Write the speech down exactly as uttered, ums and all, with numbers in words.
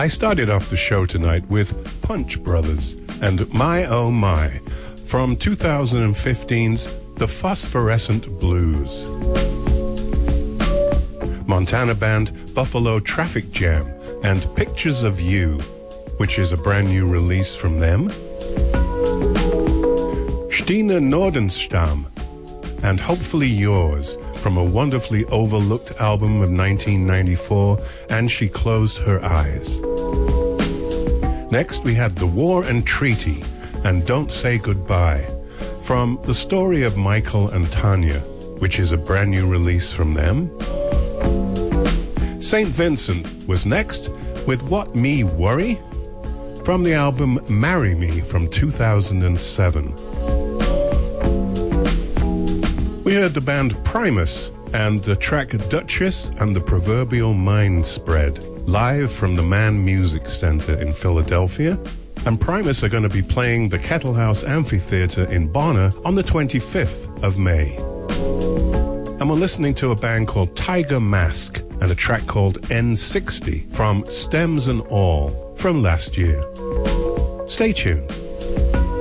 I started off the show tonight with Punch Brothers and My Oh My from two thousand fifteen's The Phosphorescent Blues. Montana band Buffalo Traffic Jam and Pictures of You, which is a brand new release from them. Stine Nordenstam and Hopefully Yours from a wonderfully overlooked album of nineteen ninety-four, And She Closed Her Eyes. Next we had The War and Treaty and Don't Say Goodbye from The Story of Michael and Tanya, which is a brand new release from them. Saint Vincent was next with What Me Worry from the album Marry Me from two thousand seven. We heard the band Primus and the track Duchess and the Proverbial Mind Spread, live from the Mann Music Center in Philadelphia. And Primus are going to be playing the Kettle House Amphitheater in Bonner on the twenty-fifth of May. And we're listening to a band called Tiger Mask and a track called N sixty from Stems and All from last year. Stay tuned.